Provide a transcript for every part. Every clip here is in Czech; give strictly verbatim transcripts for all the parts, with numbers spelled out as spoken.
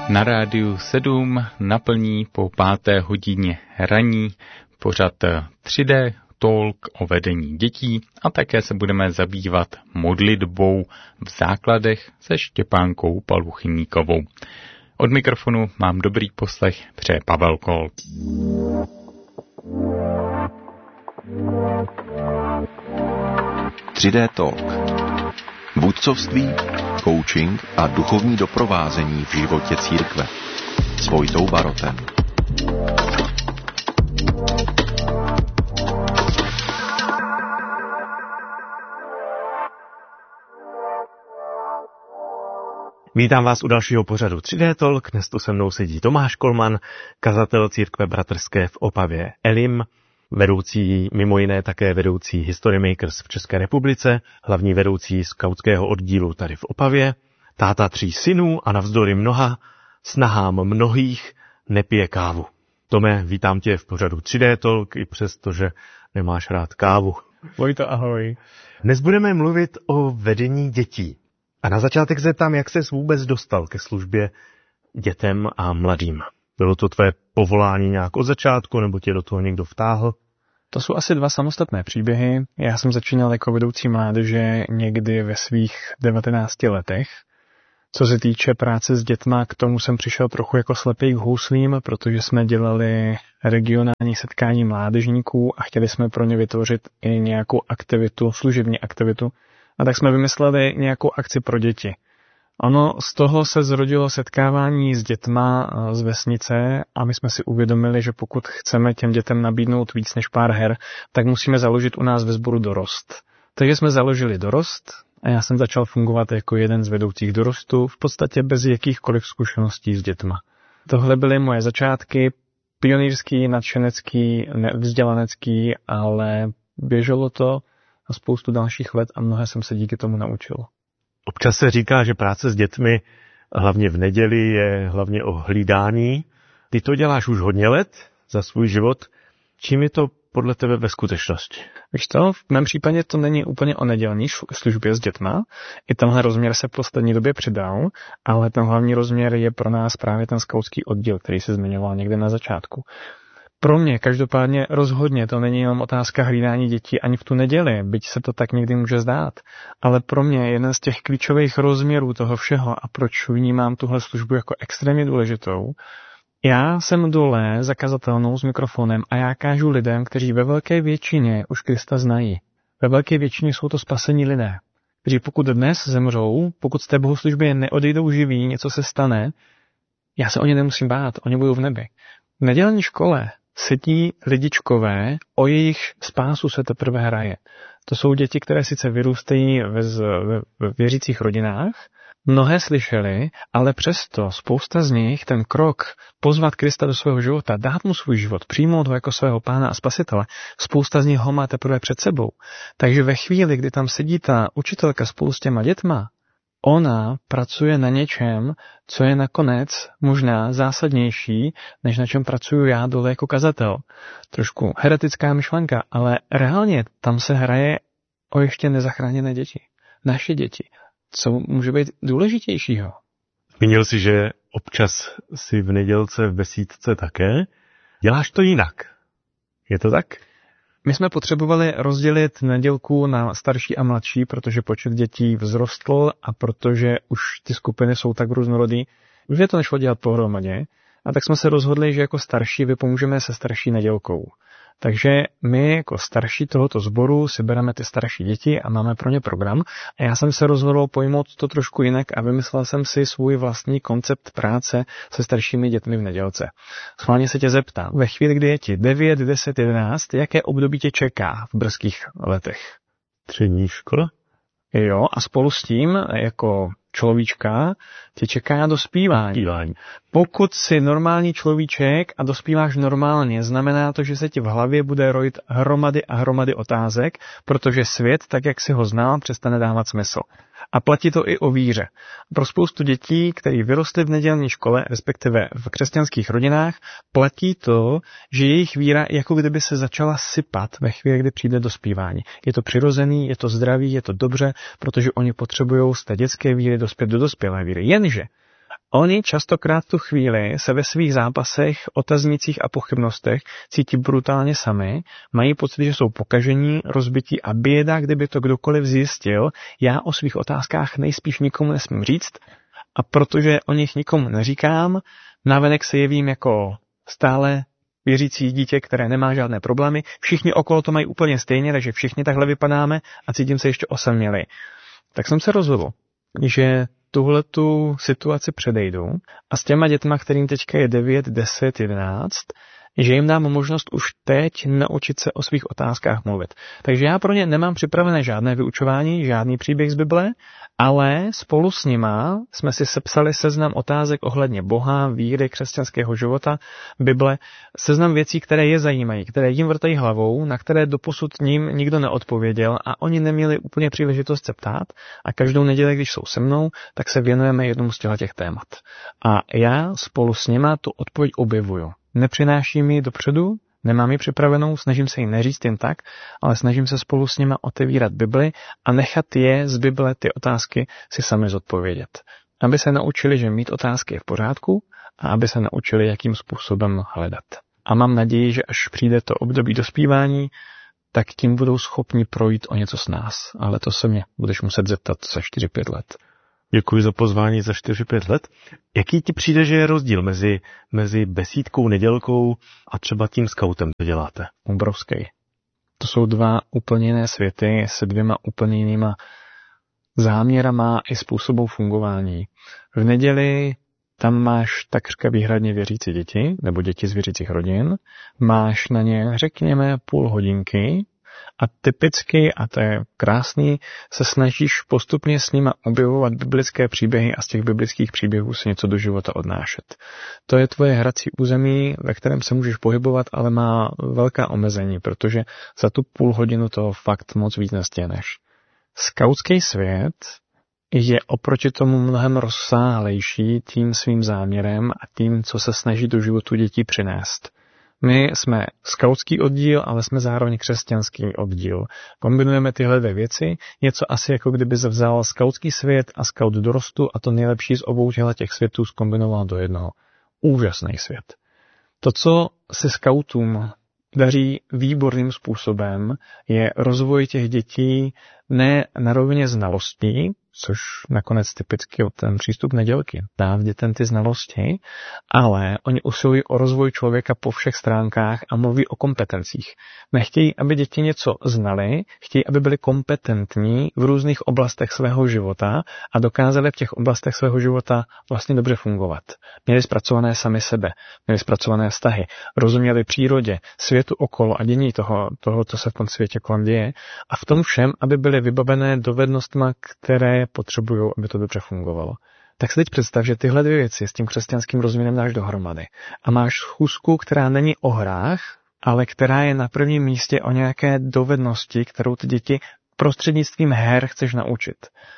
Na rádiu sedm naplní po páté hodině raní pořad tři dé Talk o vedení dětí a také se budeme zabývat modlitbou v základech se Štěpánkou Paluchyníkovou. Od mikrofonu mám dobrý poslech, přeje Pavel Kolt. tři dé Talk. Vůdcovství, coaching a duchovní doprovázení v životě církve. S Vojtou Barotem. Vítám vás u dalšího pořadu tři dé Talk. Dnes tu se mnou sedí Tomáš Kolman, kazatel církve bratrské v Opavě Elim, vedoucí, mimo jiné také vedoucí History Makers v České republice, hlavní vedoucí skautského oddílu tady v Opavě, táta tří synů a navzdory mnoha snahám mnohých nepije kávu. Tome, vítám tě v pořadu tři dé Talk, i přesto, že nemáš rád kávu. Vojto, ahoj. Dnes budeme mluvit o vedení dětí. A na začátek zeptám, jak ses vůbec dostal ke službě dětem a mladým. Bylo to tvé povolání nějak od začátku, nebo tě do toho někdo vtáhl? To jsou asi dva samostatné příběhy. Já jsem začínal jako vedoucí mládeže někdy ve svých devatenácti letech. Co se týče práce s dětma, k tomu jsem přišel trochu jako slepý k houslím, protože jsme dělali regionální setkání mládežníků a chtěli jsme pro ně vytvořit i nějakou aktivitu, služební aktivitu. A tak jsme vymysleli nějakou akci pro děti. Ono z toho se zrodilo setkávání s dětma z vesnice a my jsme si uvědomili, že pokud chceme těm dětem nabídnout víc než pár her, tak musíme založit u nás ve sboru Dorost. Takže jsme založili Dorost a já jsem začal fungovat jako jeden z vedoucích Dorostu, v podstatě bez jakýchkoliv zkušeností s dětma. Tohle byly moje začátky, pionýrský, nadšenecký, vzdělanecký, ale běželo to a spoustu dalších let a mnohé jsem se díky tomu naučil. Občas se říká, že práce s dětmi, hlavně v neděli, je hlavně o hlídání. Ty to děláš už hodně let za svůj život. Čím je to podle tebe ve skutečnosti? Víš to, v mém případě to není úplně o nedělní službě s dětma. I tenhle rozměr se v poslední době přidal, ale ten hlavní rozměr je pro nás právě ten skautský oddíl, který se zmiňoval někde na začátku. Pro mě každopádně rozhodně to není jenom otázka hlídání dětí ani v tu neděli, byť se to tak někdy může zdát, ale pro mě jeden z těch klíčových rozměrů toho všeho a proč vnímám tuhle službu jako extrémně důležitou. Já jsem dole za kazatelnou s mikrofonem a já kážu lidem, kteří ve velké většině už Krista znají. Ve velké většině jsou to spasení lidé, kteří pokud dnes zemřou, pokud z té bohoslužby neodejdou živí, něco se stane, já se o ně nemusím bát, oni budou v nebi. V nedělní škole sedí lidičkové, o jejich spásu se teprve hraje. To jsou děti, které sice vyrůstají ve, ve, ve věřících rodinách, mnohé slyšeli, ale přesto spousta z nich ten krok pozvat Krista do svého života, dát mu svůj život, přijmout ho jako svého pána a spasitele, spousta z nich ho má teprve před sebou. Takže ve chvíli, kdy tam sedí ta učitelka spolu s těma dětma, ona pracuje na něčem, co je nakonec možná zásadnější, než na čem pracuju já dole jako kazatel. Trošku heretická myšlenka, ale reálně tam se hraje o ještě nezachráněné děti. Naše děti. Co může být důležitějšího? Zmínil jsi, že občas si v nedělce v besídce také. Děláš to jinak. Je to tak? My jsme potřebovali rozdělit nedělku na starší a mladší, protože počet dětí vzrostl a protože už ty skupiny jsou tak různorodý, že to nešlo dělat pohromadě. A tak jsme se rozhodli, že jako starší vypomůžeme se starší nedělkou. Takže my jako starší tohoto sboru si bereme ty starší děti a máme pro ně program. A já jsem se rozhodl pojmout to trošku jinak a vymyslel jsem si svůj vlastní koncept práce se staršími dětmi v nedělce. Schválně se tě zeptám, ve chvíli, kdy je ti devět, deset, jedenáct, jaké období tě čeká v brzkých letech? Střední škola? Jo, a spolu s tím, jako človíčka, tě čeká dospívání. Dospívání. Pokud jsi normální človíček a dospíváš normálně, znamená to, že se ti v hlavě bude rojit hromady a hromady otázek, protože svět, tak jak si ho znal, přestane dávat smysl. A platí to i o víře. Pro spoustu dětí, které vyrostly v nedělní škole, respektive v křesťanských rodinách, platí to, že jejich víra jako kdyby se začala sypat ve chvíli, kdy přijde dospívání. Je to přirozený, je to zdravý, je to dobře, protože oni potřebují z té dětské víry dospět do dospělé víry. Jenže Oni častokrát tu chvíli se ve svých zápasech, otaznicích a pochybnostech cítí brutálně sami, mají pocit, že jsou pokažení, rozbití a běda, kdyby to kdokoliv zjistil, já o svých otázkách nejspíš nikomu nesmím říct a protože o nich nikomu neříkám, navenek se jevím jako stále věřící dítě, které nemá žádné problémy, všichni okolo to mají úplně stejně, takže všichni takhle vypadáme a cítím se ještě osamělý. Tak jsem se rozhodl, že tuhletu situaci předejdu a s těma dětma, kterým teďka je devět, deset, jedenáct, že jim dám možnost už teď naučit se o svých otázkách mluvit. Takže já pro ně nemám připravené žádné vyučování, žádný příběh z Bible, ale spolu s nima jsme si sepsali seznam otázek ohledně Boha, víry, křesťanského života, Bible, seznam věcí, které je zajímají, které jim vrtají hlavou, na které doposud ním nikdo neodpověděl a oni neměli úplně příležitost se ptát a každou neděli, když jsou se mnou, tak se věnujeme jednomu z těch témat. A já spolu s nima tu odpověď objevuju. Nepřináším ji dopředu, nemám ji připravenou, snažím se ji neříct jen tak, ale snažím se spolu s nima otevírat Bibli a nechat je z Bible ty otázky si sami zodpovědět. Aby se naučili, že mít otázky je v pořádku a aby se naučili, jakým způsobem hledat. A mám naději, že až přijde to období dospívání, tak tím budou schopni projít o něco s nás. Ale to se mě budeš muset zeptat za čtyři pět let. Děkuji za pozvání za čtyři pět let. Jaký ti přijde, že je rozdíl mezi, mezi besídkou, nedělkou a třeba tím skautem, co děláte? Obrovský. To jsou dva úplně jiné světy se dvěma úplně jinýma záměrama i způsobou fungování. V neděli tam máš takřka výhradně věřící děti, nebo děti z věřících rodin. Máš na ně, řekněme, půl hodinky, a typicky, a to je krásný, se snažíš postupně s nima objevovat biblické příběhy a z těch biblických příběhů si něco do života odnášet. To je tvoje hrací území, ve kterém se můžeš pohybovat, ale má velká omezení, protože za tu půl hodinu toho fakt moc víc nestěneš. Skautský svět je oproti tomu mnohem rozsáhlejší tím svým záměrem a tím, co se snaží do životu dětí přinést. My jsme skautský oddíl, ale jsme zároveň křesťanský oddíl. Kombinujeme tyhle dvě věci, něco asi jako kdyby se vzal skautský svět a skaut dorostu a to nejlepší z obou těch světů zkombinoval do jednoho. Úžasný svět. To, co se skautům daří výborným způsobem, je rozvoj těch dětí ne na rovině znalostí, což nakonec typicky ten přístup nedělky dá v dětem ty znalosti, ale oni usilují o rozvoj člověka po všech stránkách a mluví o kompetencích. Nechtějí, aby děti něco znali, chtějí, aby byli kompetentní v různých oblastech svého života a dokázali v těch oblastech svého života vlastně dobře fungovat. Měli zpracované sami sebe, měli zpracované vztahy, rozuměli přírodě, světu okolo a dění toho, toho, co se v tom světě kolem děje a v tom všem, aby byly vybavené dovednostma, které potřebují, aby to dobře fungovalo. Tak si teď představ, že tyhle dvě věci s tím křesťanským rozměrem dáš dohromady. A máš schůzku, která není o hrách, ale která je na prvním místě o nějaké dovednosti, kterou ty děti prostřednictvím her chceš naučit.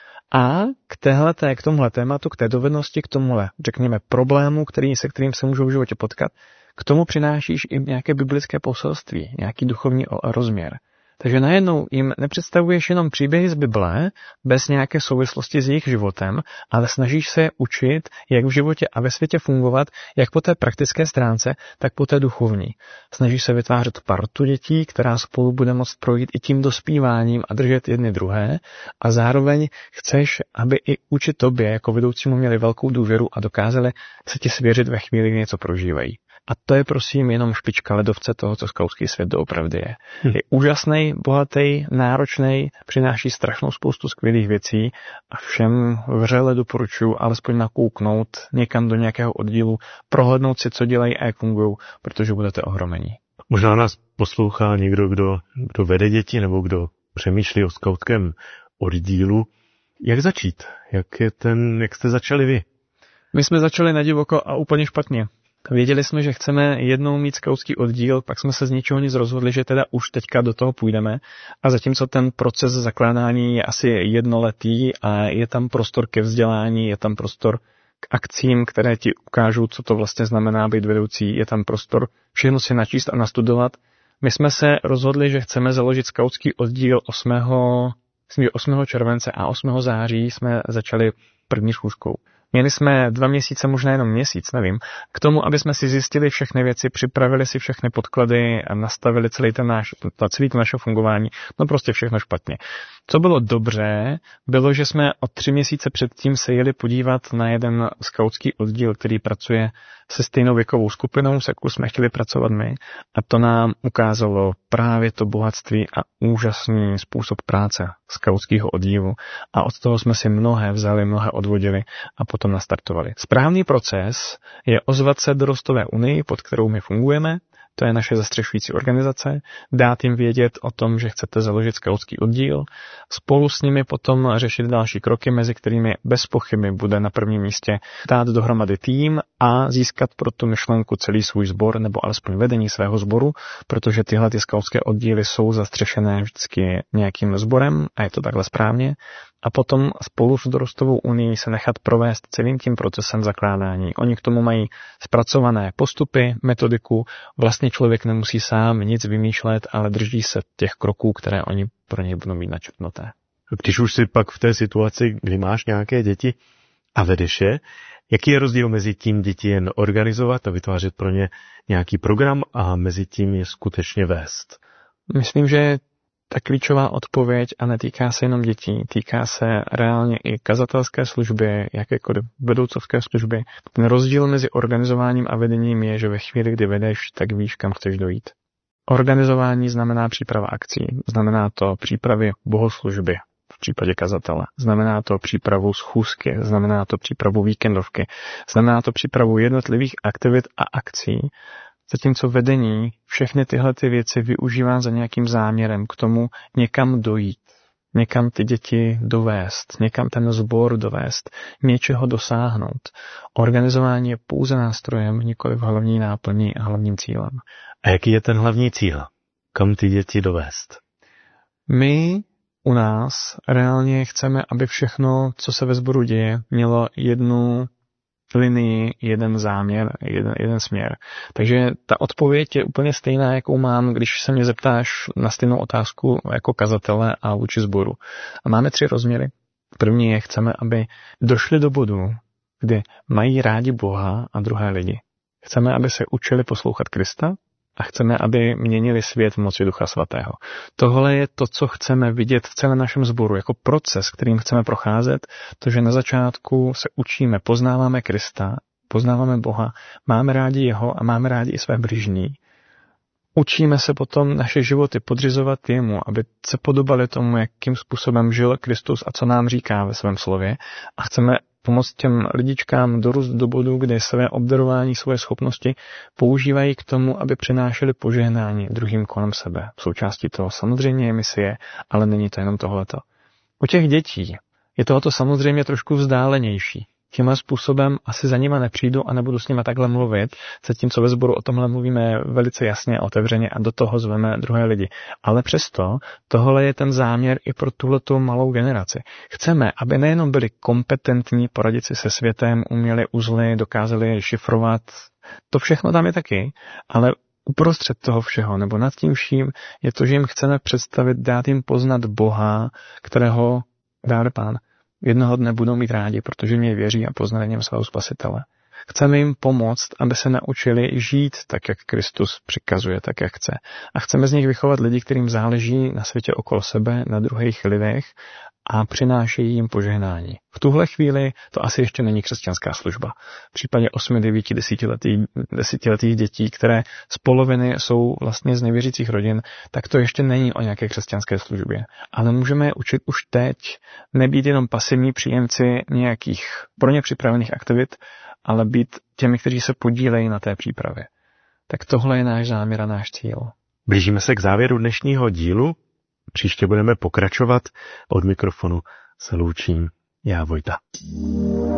A k téhleté, k tomuhle tématu, k té dovednosti, k tomuhle, řekněme, problému, který, se kterým se můžou v životě potkat, k tomu přinášíš i nějaké biblické poselství, nějaký duchovní rozměr. Takže najednou jim nepředstavuješ jenom příběhy z Bible bez nějaké souvislosti s jejich životem, ale snažíš se učit, jak v životě a ve světě fungovat, jak po té praktické stránce, tak po té duchovní. Snažíš se vytvářet partu dětí, která spolu bude moct projít i tím dospíváním a držet jedny druhé a zároveň chceš, aby i uči tobě jako vedoucímu měli velkou důvěru a dokázali se ti svěřit ve chvíli, kdy něco prožívají. A to je prosím jenom špička ledovce toho, co skautský svět doopravdy je. Hm. Je úžasný, bohatý, náročný, přináší strašnou spoustu skvělých věcí a všem vřele doporučuji alespoň nakouknout někam do nějakého oddílu, prohlédnout si, co dělají a jak fungují, protože budete ohromení. Možná nás poslouchá někdo, kdo, kdo vede děti nebo kdo přemýšlí o skautském oddílu. Jak začít? Jak, je ten, jak jste začali vy? My jsme začali na divoko a úplně špatně. Věděli jsme, že chceme jednou mít skautský oddíl, pak jsme se z ničeho nic rozhodli, že teda už teďka do toho půjdeme. A zatímco ten proces zakládání je asi jednoletý a je tam prostor ke vzdělání, je tam prostor k akcím, které ti ukážou, co to vlastně znamená být vedoucí, je tam prostor všechno si načíst a nastudovat. My jsme se rozhodli, že chceme založit skautský oddíl osmého července a osmého září jsme začali první schůzkou. Měli jsme dva měsíce, možná jenom měsíc, nevím, k tomu, aby jsme si zjistili všechny věci, připravili si všechny podklady a nastavili celý ten náš, celý to naše fungování. No prostě všechno špatně. Co bylo dobře, bylo, že jsme o tři měsíce předtím se jeli podívat na jeden skautský oddíl, který pracuje se stejnou věkovou skupinou, se jakou jsme chtěli pracovat my. A to nám ukázalo právě to bohatství a úžasný způsob práce skautského oddílu. A od toho jsme si mnohé vzali, mnohé odvodili a potom nastartovali. Správný proces je ozvat se do Rostové unii, pod kterou my fungujeme. To je naše zastřešující organizace, dát jim vědět o tom, že chcete založit skautský oddíl, spolu s nimi potom řešit další kroky, mezi kterými bez pochyby bude na prvním místě dát dohromady tým a získat pro tu myšlenku celý svůj sbor nebo alespoň vedení svého sboru, protože tyhle ty skautské oddíly jsou zastřešené vždycky nějakým sborem a je to takhle správně. A potom spolu s Rostovou unii se nechat provést celým tím procesem zakládání. Oni k tomu mají zpracované postupy, metodiku, vlastně člověk nemusí sám nic vymýšlet, ale drží se těch kroků, které oni pro něj budou mít načrtnuté. Když už si pak v té situaci, kdy máš nějaké děti a vedeš je, jaký je rozdíl mezi tím děti jen organizovat a vytvářet pro ně nějaký program a mezi tím je skutečně vést? Myslím, že ta klíčová odpověď a netýká se jenom dětí, týká se reálně i kazatelské služby, jakékoliv vedoucovské služby. Ten rozdíl mezi organizováním a vedením je, že ve chvíli, kdy vedeš, tak víš, kam chceš dojít. Organizování znamená příprava akcí, znamená to přípravy bohoslužby v případě kazatele, znamená to přípravu schůzky, znamená to přípravu víkendovky, znamená to přípravu jednotlivých aktivit a akcí. Zatímco vedení všechny tyhle ty věci využívá za nějakým záměrem k tomu někam dojít, někam ty děti dovést, někam ten sbor dovést, něčeho dosáhnout. Organizování je pouze nástrojem, nikoli hlavní náplní a hlavním cílem. A jaký je ten hlavní cíl? Kam ty děti dovést? My u nás reálně chceme, aby všechno, co se ve sboru děje, mělo jednu linii, jeden záměr, jeden, jeden směr. Takže ta odpověď je úplně stejná, jakou mám, když se mě zeptáš na stejnou otázku jako kazatele a vůči sboru. A máme tři rozměry. První je, chceme, aby došli do bodu, kdy mají rádi Boha a druhé lidi. Chceme, aby se učili poslouchat Krista a chceme, aby měnili svět v moci Ducha Svatého. Tohle je to, co chceme vidět v celém našem sboru, jako proces, kterým chceme procházet, to, že na začátku se učíme, poznáváme Krista, poznáváme Boha, máme rádi jeho a máme rádi i své bližní. Učíme se potom naše životy podřizovat jemu, aby se podobali tomu, jakým způsobem žil Kristus a co nám říká ve svém slově. A chceme pomoct těm lidičkám dorůst do bodu, kde své obdarování, svoje schopnosti používají k tomu, aby přinášeli požehnání druhým kolem sebe. V součástí toho samozřejmě je misie, ale není to jenom tohleto. U těch dětí je tohoto samozřejmě trošku vzdálenější. Tímhle způsobem asi za nima nepřijdu a nebudu s nima takhle mluvit, zatímco ve sboru o tomhle mluvíme velice jasně a otevřeně a do toho zveme druhé lidi. Ale přesto tohle je ten záměr i pro tuhletu malou generaci. Chceme, aby nejenom byli kompetentní poradit si se světem, uměli uzly, dokázali je šifrovat. To všechno tam je taky, ale uprostřed toho všeho, nebo nad tím vším, je to, že jim chceme představit, dát jim poznat Boha, kterého dá Pán. Jednoho dne budou mít rádi, protože mě věří a poznají něm svého spasitele. Chceme jim pomoct, aby se naučili žít tak, jak Kristus přikazuje, tak, jak chce. A chceme z nich vychovat lidi, kterým záleží na světě okolo sebe, na druhých lidech a přinášejí jim požehnání. V tuhle chvíli to asi ještě není křesťanská služba. V případě osmi, devíti, desetiletých, desetiletých dětí, které z poloviny jsou vlastně z nevěřících rodin, tak to ještě není o nějaké křesťanské službě. Ale můžeme je učit už teď, nebýt jenom pasivní příjemci nějakých pro ně připravených aktivit, ale být těmi, kteří se podílejí na té přípravě. Tak tohle je náš záměr a náš cíl. Blížíme se k závěru dnešního dílu. Příště budeme pokračovat. Od mikrofonu se loučím já, Vojta.